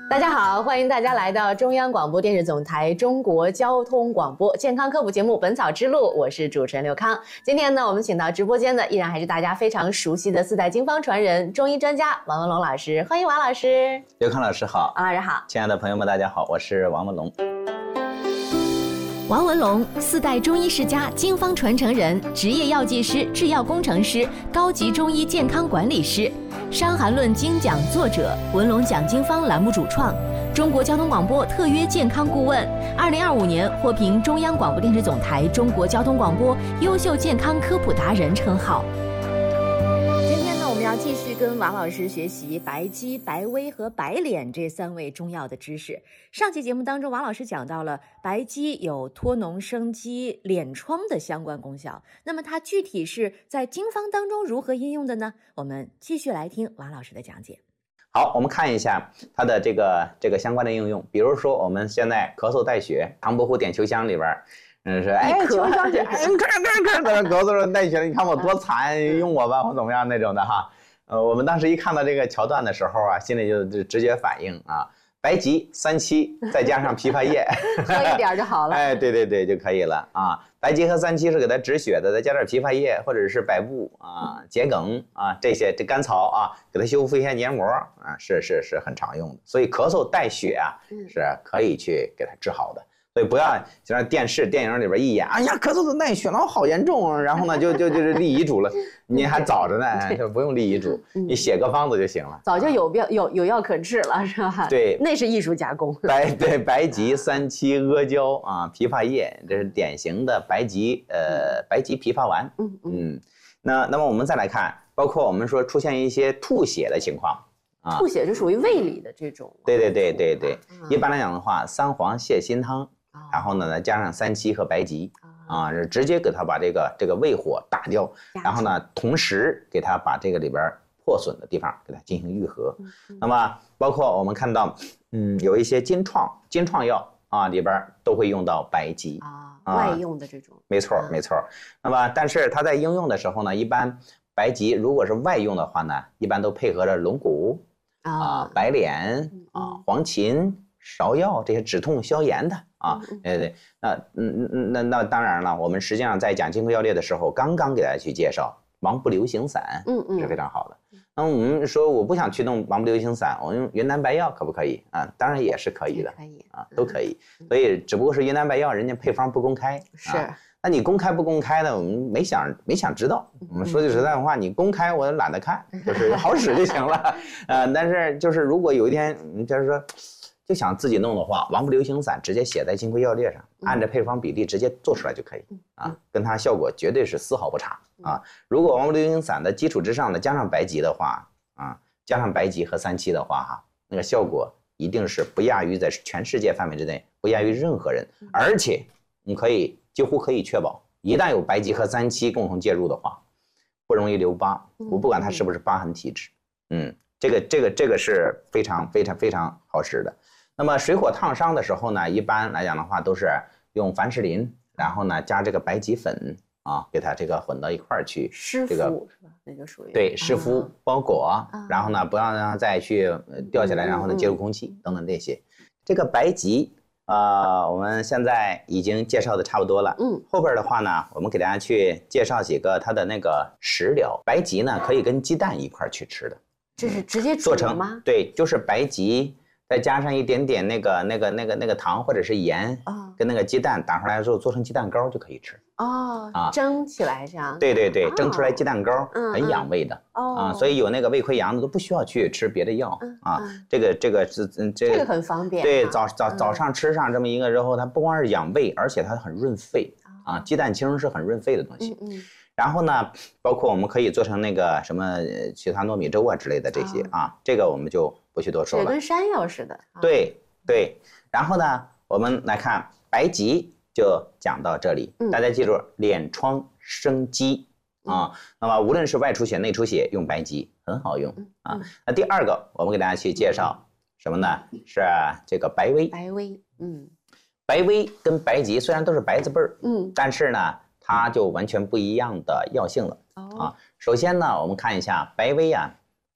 大家好，欢迎大家来到中央广播电视总台中国交通广播健康科普节目《本草之路》，我是主持人刘康。今天呢，我们请到直播间的依然还是大家非常熟悉的四代经方传人、中医专家王文龙老师，欢迎王老师。 刘康老师好， 王老师好， 亲爱的朋友们，大家好，我是王文龙。 王文龙，四代中医世家、经方传承人，职业药剂师、制药工程师，高级中医健康管理师，《伤寒论》精讲作者，文龙讲经方栏目主创，中国交通广播特约健康顾问，2025年获评中央广播电视总台中国交通广播优秀健康科普达人称号。我们要继续跟王老师学习白鸡、白微和白脸这3味中药的知识。上期节目当中，王老师讲到了白鸡有脱脓生肌、脸疮的相关功效，那么它具体是在经方当中如何应用的呢？我们继续来听王老师的讲解。 好，我们看一下它的这个相关的应用。比如说我们现在咳嗽带血，唐伯虎点秋香里边说哎，秋香姐，哎，看咳嗽了带血了，你看我多惨，用我吧或怎么样那种的哈。我们当时一看到这个桥段的时候啊，心里就直觉反应啊，白及、三七再加上枇杷叶， 喝一点就好了。 哎，对就可以了啊。白及和三七是给它止血的，再加点枇杷叶或者是百部啊、桔梗啊这甘草啊，给它修复一下黏膜啊，是很常用的。所以咳嗽带血啊，是可以去给它治好的。所以不要像电影里边一演，哎呀，咳嗽都带血了，好严重啊！然后呢，就是立遗嘱了，你还早着呢，就不用立遗嘱，你写个方子就行了。 早就有药可治了，是吧？ 对， 那是艺术加工。 白及、三七、阿胶啊、枇杷叶，这是典型的白及枇杷丸。那么我们再来看，包括我们说出现一些吐血的情况。 吐血就属于胃里的这种。 对，一般来讲的话，三黄泻心汤。然后呢，再加上三七和白及啊，直接给它把这个胃火打掉，然后呢，同时给它把这个里边破损的地方给它进行愈合。那么包括我们看到，有一些金创药啊里边都会用到白及外用的这种。没错。 那么但是它在应用的时候呢，一般白及如果是外用的话呢，一般都配合着龙骨白脸黄芩、芍药这些止痛消炎的。对，那当然了，我们实际上在讲金匮要略的时候，刚刚给大家去介绍王不留行散，是非常好的。那我们说我不想去弄王不留行散，我用云南白药可不可以啊？当然也是可以的，都可以。所以只不过是云南白药人家配方不公开， 是。 那你公开不公开的，我们没想知道。我们说句实在话，你公开我懒得看，就是好使就行了。但是就是如果有一天就是说。就想自己弄的话，王不留行散直接写在金匮要略上，按照配方比例直接做出来就可以跟它效果绝对是丝毫不差如果王不留行散的基础之上呢，加上白及的话加上白及和三七的话那个效果一定是不亚于在全世界范围之内不亚于任何人，而且你几乎可以确保，一旦有白及和三七共同介入的话，不容易留疤。我不管它是不是疤痕体质，这个是非常好使的。那么水火烫伤的时候呢，一般来讲的话都是用凡士林，然后呢加这个白及粉给它这个混到一块儿去， 湿敷是吧？那就属于对湿敷包裹，然后呢不要让它再去掉下来，然后呢接触空气等等这些。这个白及我们现在已经介绍的差不多了，后边的话呢，我们给大家去介绍几个它的那个食疗。白及呢可以跟鸡蛋一块儿去吃的， 这是直接做成吗？ 对，就是白及。再加上一点点那个糖或者是盐跟那个鸡蛋打出来之后做成鸡蛋糕就可以吃蒸起来这样。 对，蒸出来鸡蛋糕很养胃的所以有那个胃溃疡的都不需要去吃别的药这个很方便。 对，早上吃上这么一个之后，它不光是养胃，而且它很润肺鸡蛋清是很润肺的东西。然后呢，包括我们可以做成那个什么其他糯米粥之类的这些这个我们就不去多说了。 跟山药似的。 对。然后呢，我们来看白及就讲到这里，大家记住，脸疮生肌那么无论是外出血内出血，用白及很好用那第二个，我们给大家去介绍什么呢？是这个白微。白微跟白及虽然都是白字辈但是呢。它就完全不一样的药性了首先呢，我们看一下白微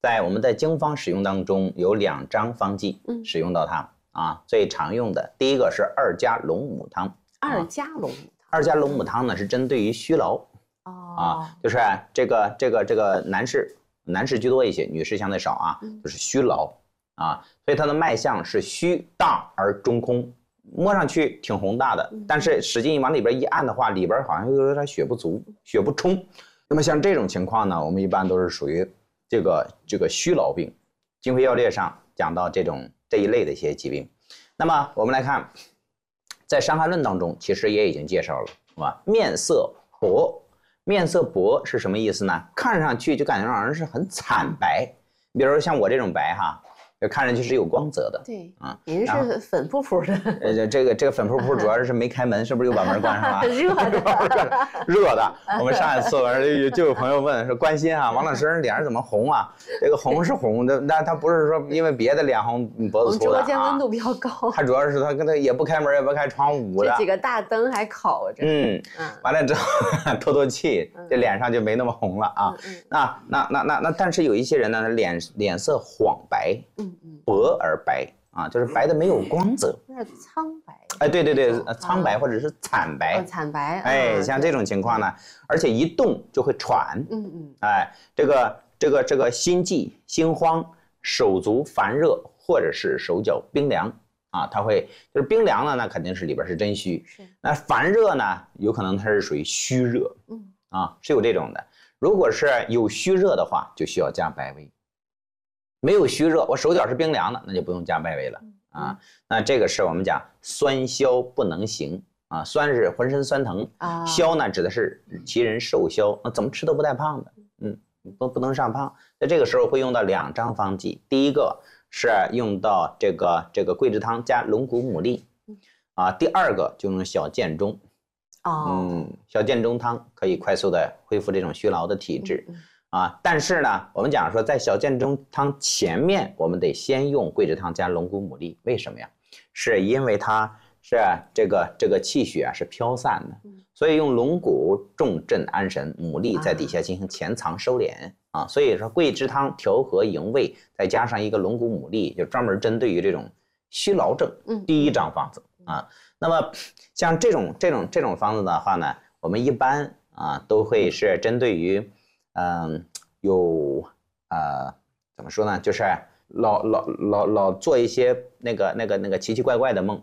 在我们的经方使用当中有2张方剂使用到它啊，最常用的第一个是2加龙母汤。 2加龙母汤 ，2加龙母汤呢是针对于虚劳就是这个男士居多一些，女士相对少啊，就是虚劳所以它的脉象是虚大而中空，摸上去挺宏大的，但是使劲往里边一按的话，里边好像有点血不足、血不充。那么像这种情况呢，我们一般都是属于这个虚劳病。金匮要略上讲到这一类的一些疾病。那么我们来看，在《伤寒论》当中，其实也已经介绍了，是吧？面色薄，面色薄是什么意思呢？看上去就感觉让人是很惨白，比如说像我这种白哈。就看上去是有光泽的， 对您是粉扑扑的。 这个粉扑扑主要是没开门，是不是又把门关上了？热的。我们上一次完就有朋友问说关心王老师脸上怎么红啊？这个红是红的，但他不是说因为别的脸红脖子粗的。 我们直播间温度比较高。 他主要是他也不开门也不开窗捂的。 这几个大灯还烤着。 完了之后透气，这脸上就没那么红了啊。那但是有一些人呢，脸色黄白。薄而白就是白的没有光泽， 有点苍白。 哎，对，苍白或者是惨白。 惨白。 哎，像这种情况呢，而且一动就会喘。哎，这个心悸、心慌、手足烦热，或者是手脚冰凉它会就是冰凉呢，那肯定是里边是真虚。那烦热呢，有可能它是属于虚热。是有这种的。如果是有虚热的话，就需要加白威。没有虚热，我手脚是冰凉的，那就不用加白威了那这个是我们讲酸消不能行酸是浑身酸疼消呢指的是其人瘦消，那怎么吃都不带胖的，不能上胖。在这个时候会用到2张方剂，第一个是用到这个桂枝汤加龙骨牡蛎第二个就用小建中小建中汤可以快速的恢复这种虚劳的体质。但是呢，我们讲说在小建中汤前面，我们得先用桂枝汤加龙骨牡蛎，为什么呀？是因为它是这个气血是飘散的，所以用龙骨重镇安神，牡蛎在底下进行潜藏收敛所以说桂枝汤调和营卫，再加上一个龙骨牡蛎，就专门针对于这种虚劳症，第1张方子那么像这种方子的话呢，我们一般都会是针对于有怎么说呢？就是老做一些那个奇奇怪怪的梦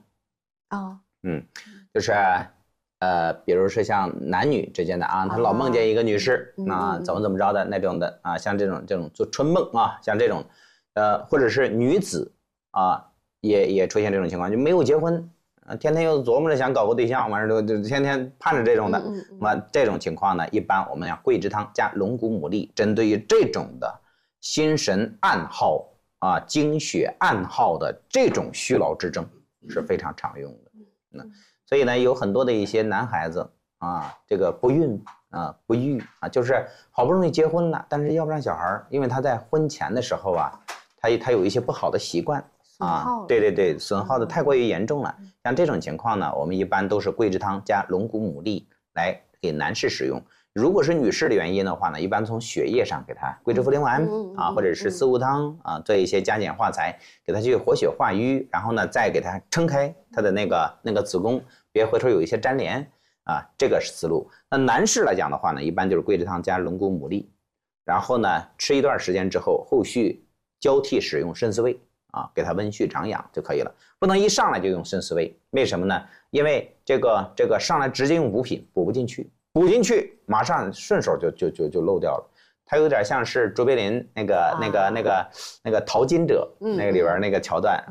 就是比如说像男女之间的他老梦见一个女士怎么着的那种的像这种做春梦像这种或者是女子也出现这种情况，就没有结婚天天又琢磨着想搞个对象，完了就天天盼着这种的。这种情况呢，一般我们要桂枝汤加龙骨牡蛎，针对于这种的心神暗耗精血暗耗的这种虚劳之症是非常常用的。所以呢，有很多的一些男孩子这个不孕不育就是好不容易结婚了，但是要不上小孩，因为他在婚前的时候他有一些不好的习惯。对，损耗的太过于严重了。像这种情况呢，我们一般都是桂枝汤加龙骨牡蛎来给男士使用。如果是女士的原因的话呢，一般从血液上给她桂枝茯苓丸或者是四物汤做一些加减化裁，给她去活血化瘀，然后呢再给她撑开她的那个子宫，别回头有一些粘连这个是思路。那男士来讲的话呢，一般就是桂枝汤加龙骨牡蛎，然后呢吃一段时间之后，后续交替使用参丝味。给它温煦长养就可以了，不能一上来就用参丝味。为什么呢？因为这个上来直接用补品补不进去，补进去马上顺手就漏掉了。它有点像是卓别林那个淘金者那个里边那个桥段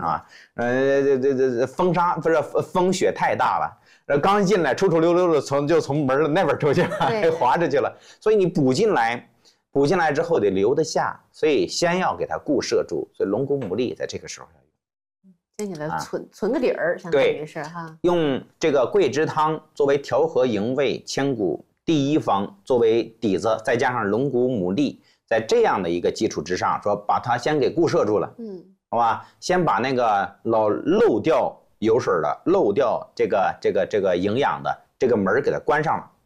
风雪太大了，刚进来溜溜的从门的那边出去了，滑出去了。所以你补进来之后得留得下，所以先要给它固摄住。所以龙骨牡蛎在这个时候要用， 先给它存个底儿，相当于是用这个桂枝汤作为调和营卫千谷第1方作为底子，再加上龙骨牡蛎，在这样的一个基础之上，说把它先给固摄住了，好吧？先把那个漏掉油水的、漏掉这个营养的这个门给它关上了，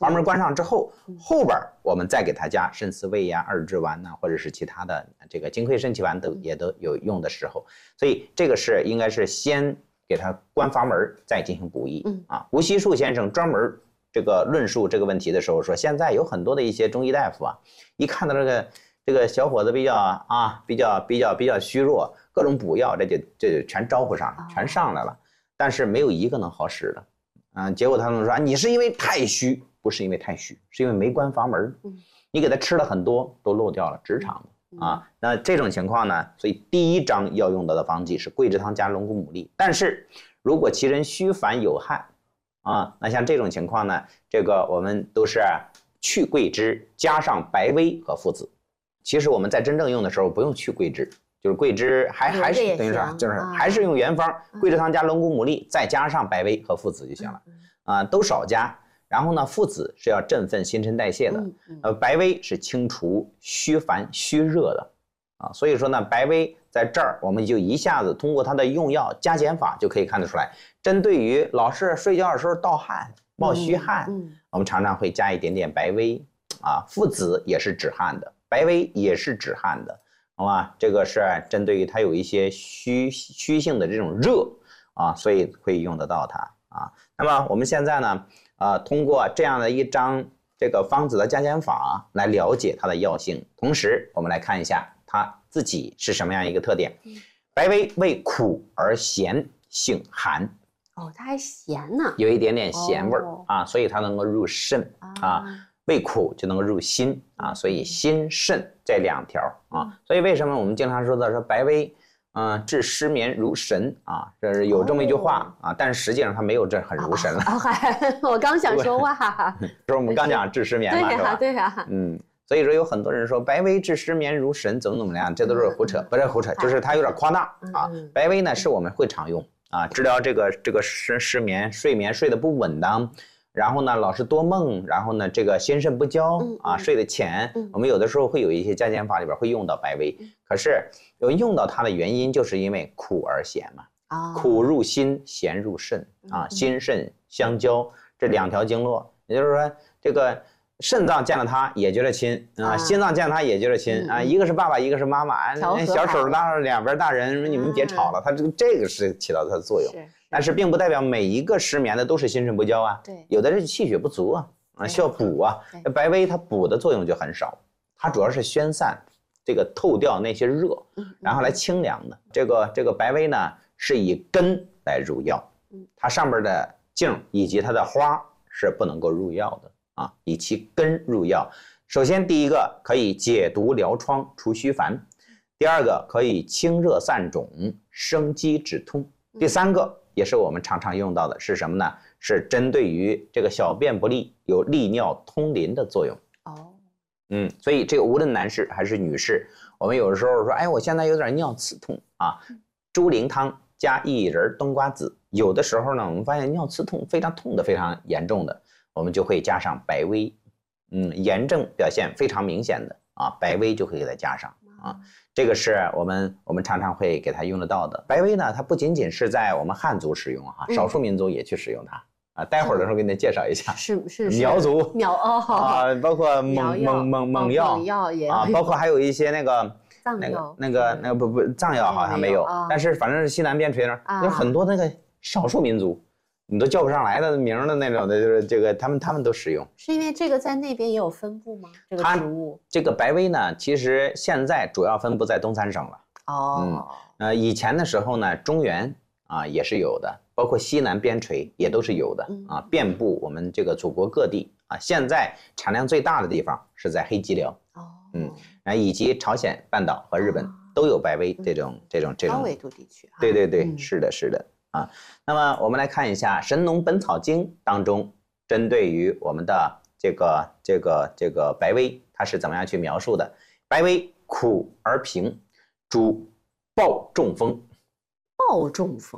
阀门关上之后，后边我们再给它加肾四味呀、二至丸呐，或者是其他的这个金匮肾气丸也都有用的时候。所以这个是应该是先给它关阀门，再进行补益。吴锡树先生专门这个论述这个问题的时候说，现在有很多的一些中医大夫啊，一看到这个小伙子比较虚弱，各种补药这就全招呼上了，全上来了，但是没有一个能好使的。结果他们说你是因为太虚，不是因为太虚，是因为没关阀门。你给他吃了很多，都漏掉了直肠啊。那这种情况呢，所以第一章要用到的方剂是桂枝汤加龙骨牡蛎。但是如果其人虚烦有汗啊，那像这种情况呢，这个我们都是去桂枝加上白薇和附子。其实我们在真正用的时候不用去桂枝，就是桂枝还是等于啥，就是还是用原方，桂枝汤加龙骨牡蛎，再加上白薇和附子就行了。都少加。然后呢，附子是要振奋新陈代谢的，白薇是清除虚烦虚热的所以说呢，白薇在这儿我们就一下子通过它的用药加减法就可以看得出来，针对于老是睡觉的时候盗汗、冒虚汗，我们常常会加一点点白薇附子也是止汗的。白薇也是止汗的，好吧？这个是针对于它有一些虚性的这种热所以会用得到它那么我们现在呢，通过这样的一张这个方子的加减法来了解它的药性，同时我们来看一下它自己是什么样一个特点。白薇味苦而咸，性寒。 它还咸呢， 有一点点咸味所以它能够入肾味苦就能够入心所以心肾这两条所以为什么我们经常说的说白薇治失眠如神这是有这么一句话但是实际上它没有这很如神了我刚想说话说我们刚讲治失眠嘛，是吧？ 对呀， 所以说有很多人说白薇治失眠如神怎么样，这都是胡扯，不是胡扯，就是它有点夸大白薇呢是我们会常用治疗这个失眠、睡眠睡得不稳当，然后呢老是多梦，然后呢这个心肾不交睡得浅，我们有的时候会有一些加减法里边会用到白薇，可是用到它的原因就是因为苦而咸嘛苦入心，咸入肾心肾相交这两条经络，也就是说这个肾脏见了它也觉得亲心脏见了它也觉得亲一个是爸爸，一个是妈妈，小手拉两边大人，你们别吵了，它这个是起到它的作用。但是并不代表每一个失眠的都是心肾不交对， 有的是气血不足需要补白薇它补的作用就很少，它主要是宣散这个透掉那些热，然后来清凉的。这个白薇呢是以根来入药，它上边的茎以及它的花是不能够入药的以其根入药。首先第一个可以解毒疗疮除虚烦，第二个可以清热散肿生肌止痛，第三个也是我们常常用到的是什么呢？是针对于这个小便不利有利尿通淋的作用所以这个无论男士还是女士，我们有的时候说哎我现在有点尿刺痛猪苓汤加薏仁冬瓜子，有的时候呢我们发现尿刺痛非常痛的非常严重的，我们就会加上白薇炎症表现非常明显的白薇就会给它加上这个是我们常常会给它用得到的。白薇呢它不仅仅是在我们汉族使用少数民族也去使用它待会儿的时候给你介绍一下是苗族包括蒙药也包括还有一些那个不藏药好像没有但是反正是西南边陲那有很多那个少数民族你都叫不上来的名的那种的，就是这个他们都使用。 是因为这个在那边也有分布吗？这个植物这个白薇呢其实现在主要分布在东三省了以前的时候呢中原也是有的，包括西南边陲也都是有的遍布我们这个祖国各地现在产量最大的地方是在黑吉辽以及朝鲜半岛和日本都有白薇这种高纬度地区对是的那么我们来看一下《神农本草经》当中针对于我们的这个白薇它是怎么样去描述的。白薇苦而平，主暴中风。 暴中风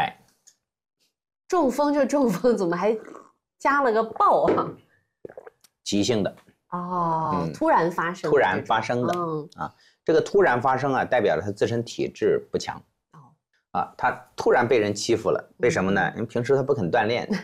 中风就中风，怎么还加了个暴急性的突然发生的这个突然发生代表了他自身体质不强他突然被人欺负了，为什么呢？因为平时他不肯锻炼，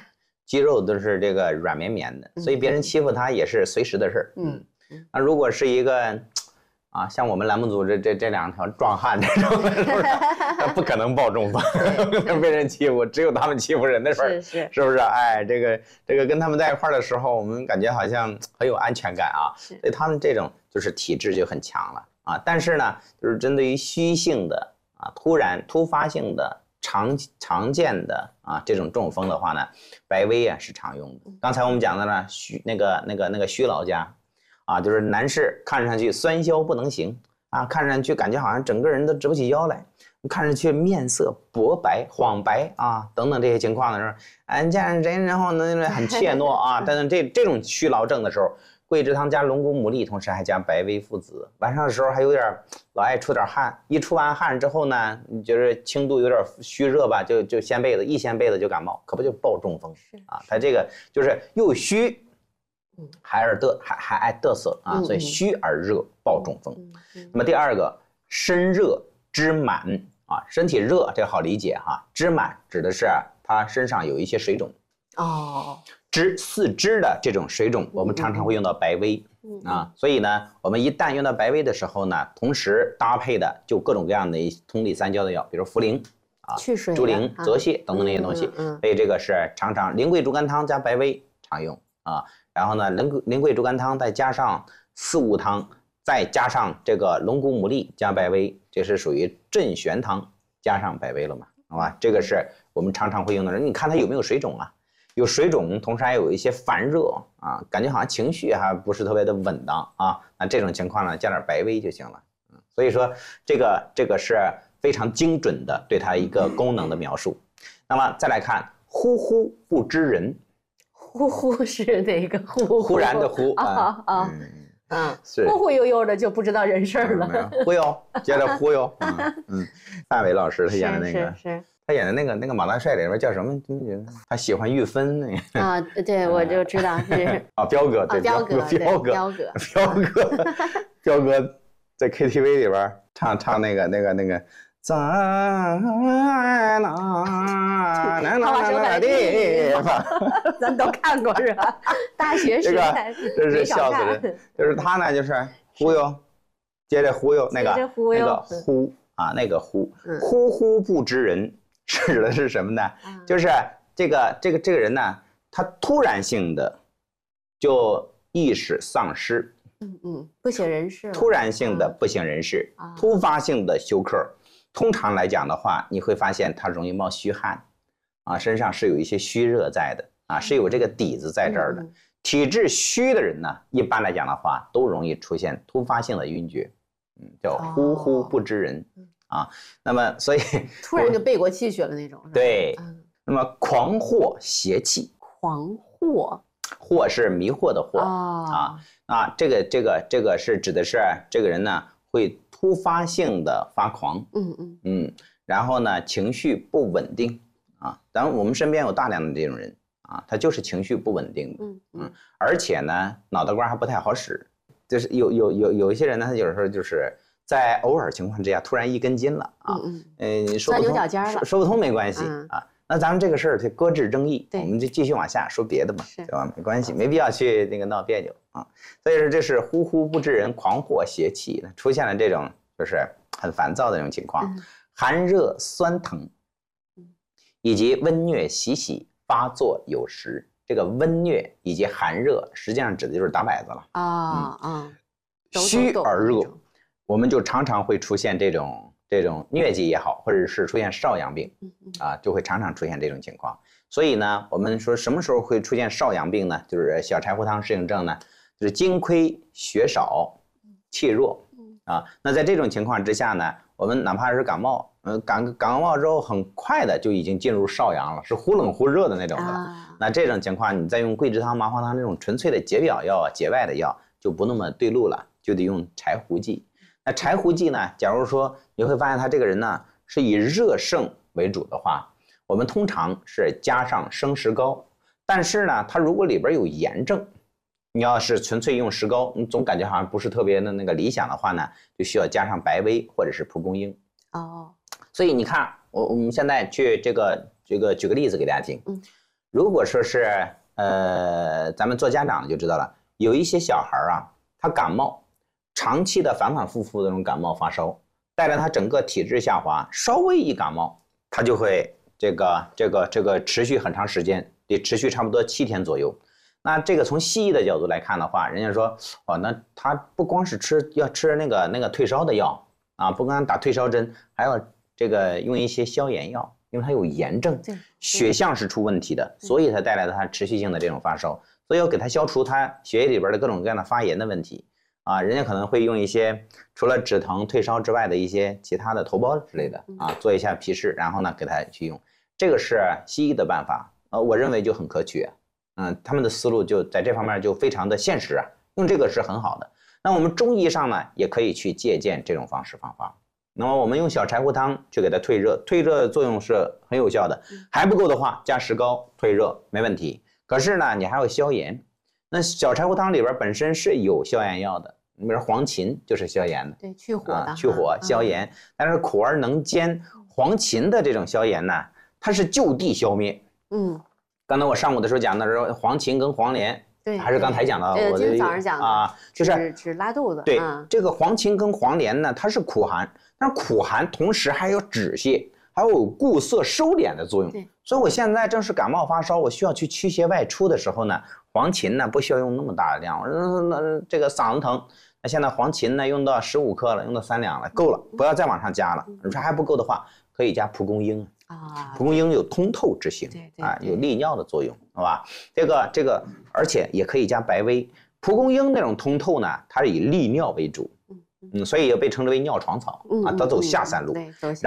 肌肉都是这个软绵绵的，所以别人欺负他也是随时的事儿。那如果是一个像我们栏目组这两条壮汉这种的，他不可能报中风，被人欺负，只有他们欺负人的事儿，是不是？哎，这个跟他们在一块儿的时候，我们感觉好像很有安全感啊。所以他们这种就是体质就很强了啊。但是呢，就是针对于虚性的突发性的常见的这种中风的话呢，白薇是常用的。刚才我们讲的呢，那个虚劳家。就是男士看上去酸消不能行看上去感觉好像整个人都直不起腰来，看上去面色薄白、黄白等等这些情况的时候，这样人然后呢很怯懦但是这种虚劳症的时候，桂枝汤加龙骨牡蛎，同时还加白薇附子，晚上的时候还有点老爱出点汗，一出完汗之后呢，你觉得轻度有点虚热吧，就掀被子，一掀被子就感冒，可不就报中风他这个就是又虚。还爱嘚瑟所以虚而热报中风。那么第二个，身热肢满身体热这个好理解肢满指的是他身上有一些水肿四肢的这种水肿，我们常常会用到白薇所以呢，我们一旦用到白薇的时候呢，同时搭配的就各种各样的通利三焦的药，比如茯苓去水、 猪苓、泽泻等等那些东西。所以这个是常常苓桂竹甘汤加白薇常用然后呢，苓桂竹甘汤再加上四物汤，再加上这个龙骨牡蛎加白薇，这是属于镇玄汤加上白薇了嘛？好吧，这个是我们常常会用的人。你看他有没有水肿有水肿，同时还有一些烦热感觉好像情绪还不是特别的稳当那这种情况呢，加点白薇就行了。所以说这个是非常精准的对它一个功能的描述。那么再来看忽忽不知人。 忽是哪个忽？ 忽然的忽是忽忽悠悠的就不知道人事了。 忽悠，接着忽悠。范伟老师他演的那个，他演的那个马大帅里边叫什么？他喜欢玉芬那个对，我就知道是彪哥，对，彪哥在 KTV 里边唱那个。在哪的地方？ 咱都看过是吧？大学时代这是笑死人。就是他呢，就是忽悠，接着忽悠那个忽那个忽不知人，指的是什么呢？就是这个人呢，他突然性的就意识丧失， 不省人事， 突然性的不省人事，突发性的休克。通常来讲的话，你会发现他容易冒虚汗身上是有一些虚热在的是有这个底子在这儿的。体质虚的人呢，一般来讲的话都容易出现突发性的晕厥，叫忽忽不知人那么所以突然就背过气去了那种。 对，那么狂惑邪气，惑是迷惑的惑这个是指的是这个人呢会突发性的发狂，然后呢情绪不稳定当然我们身边有大量的这种人他就是情绪不稳定的，而且呢脑袋瓜还不太好使，就是有一些人呢，他有时候就是在偶尔情况之下突然一根筋了说不通没关系那咱们这个事儿就搁置争议，我们就继续往下说别的嘛，对吧？没关系，没必要去那个闹别扭所以说这是忽忽不知人，狂惑邪气出现了这种就是很烦躁的这种情况，寒热酸疼，以及温疟喜喜发作有时。这个温疟以及寒热，实际上指的就是打摆子了虚而热，我们就常常会出现这种疟疾也好，或者是出现少阳病就会常常出现这种情况。所以呢，我们说什么时候会出现少阳病呢？就是小柴胡汤适应症呢，就是精亏血少气弱那在这种情况之下呢，我们哪怕是感冒感冒之后很快的就已经进入少阳了，是忽冷忽热的那种的那这种情况你再用桂枝汤麻黄汤这种纯粹的解表药解外的药就不那么对路了，就得用柴胡剂。那柴胡剂呢，假如说你会发现他这个人呢是以热盛为主的话，我们通常是加上生石膏，但是呢他如果里边有炎症，你要是纯粹用石膏，你总感觉好像不是特别的那个理想的话呢，就需要加上白薇或者是蒲公英所以你看我们现在去这个举个例子给大家听如果说是咱们做家长就知道了，有一些小孩啊，他感冒，长期的反反复复的这种感冒发烧，带来他整个体质下滑，稍微一感冒，他就会这个持续很长时间，得持续差不多7天左右。那这个从西医的角度来看的话，人家说哦，那他不光是要吃那个退烧的药啊，不光打退烧针，还要这个用一些消炎药，因为他有炎症，血象是出问题的，所以才带来了他持续性的这种发烧，所以要给他消除他血液里边的各种各样的发炎的问题啊。人家可能会用一些除了止疼退烧之外的一些其他的头孢之类的啊，做一下皮试，然后呢给他去用，这个是西医的办法，我认为就很可取。他们的思路就在这方面就非常的现实啊，用这个是很好的。那我们中医上呢，也可以去借鉴这种方式方法。那么我们用小柴胡汤去给它退热，退热的作用是很有效的。还不够的话，加石膏退热没问题。可是呢，你还要消炎。那小柴胡汤里边本身是有消炎药的，比如黄芩就是消炎的， 对，去火的， 去火消炎。但是苦而能煎，黄芩的这种消炎呢，它是就地消灭。刚才我上午的时候讲的时候，黄芩跟黄连，对，还是刚才讲的， 我今天早上讲的啊， 就是治拉肚子。 对，这个黄芩跟黄连呢，它是苦寒，但是苦寒同时还有止泻，还有固涩收敛的作用。所以我现在正是感冒发烧，我需要去驱邪外出的时候呢，黄芩呢不需要用那么大的量，这个嗓子疼，那现在黄芩呢用到15克了，用到3两了，够了，不要再往上加了。你说还不够的话，可以加蒲公英。蒲公英有通透之性，有利尿的作用，好吧？这个，而且也可以加白薇。蒲公英那种通透呢，它是以利尿为主，所以也被称之为尿床草啊，它走下三路。